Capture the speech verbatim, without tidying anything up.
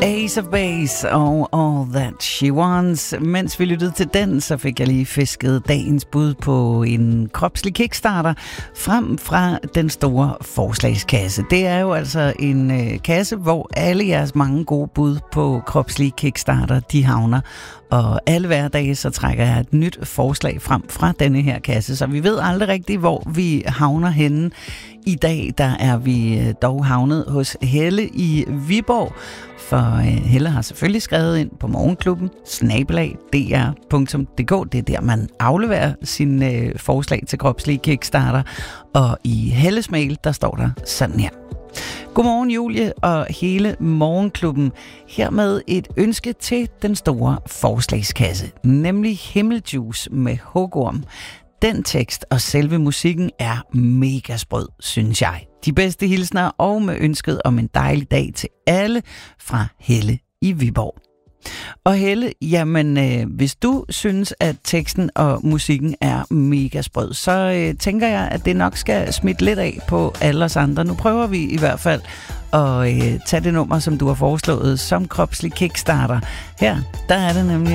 Ace of Base og All That She Wants. Mens vi lyttede til den, så fik jeg lige fisket dagens bud på en kropslig kickstarter frem fra den store forslagskasse. Det er jo altså en øh, kasse, hvor alle jeres mange gode bud på kropslige kickstarter, de havner. Og alle hverdage, så trækker jeg et nyt forslag frem fra denne her kasse, så vi ved aldrig rigtigt, hvor vi havner henne. I dag, der er vi dog havnet hos Helle i Viborg, for Helle har selvfølgelig skrevet ind på morgenklubben snabel-a d r punktum d k. Det er der, man afleverer sine forslag til kropslige kickstarter. Og i Helles mail, der står der sådan her. Godmorgen Julie og hele morgenklubben. Hermed et ønske til den store forslagskasse, nemlig Himmeljuice med hugorm. Den tekst og selve musikken er mega sprød, synes jeg. De bedste hilsner og med ønsket om en dejlig dag til alle fra Helle i Viborg. Og Helle, jamen øh, hvis du synes, at teksten og musikken er mega sprød, så øh, tænker jeg, at det nok skal smitte lidt af på alle os andre. Nu prøver vi i hvert fald at øh, tage det nummer, som du har foreslået som kropslig kickstarter. Her, der er det nemlig